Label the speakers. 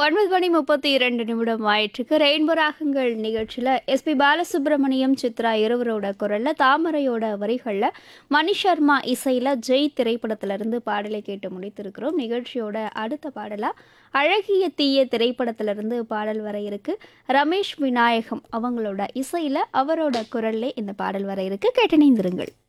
Speaker 1: 9:32 ஆயிற்றுக்கு rainbow ராகங்கள் நிகழ்ச்சியில் SP Balasubramaniam Chitra இருவரோட குரலில் தாமரையோட வரிகளில் மணி சர்மா இசையில் ஜெய் திரைப்படத்திலிருந்து பாடலை கேட்டு முடித்திருக்கிறோம். நிகழ்ச்சியோட அடுத்த பாடலாக அழகிய தீய திரைப்படத்திலிருந்து பாடல் வர இருக்கு. ரமேஷ் விநாயகம் அவங்களோட இசையில் அவரோட குரல்லே இந்த பாடல் வர இருக்கு. கேட்டணிந்திருங்கள்.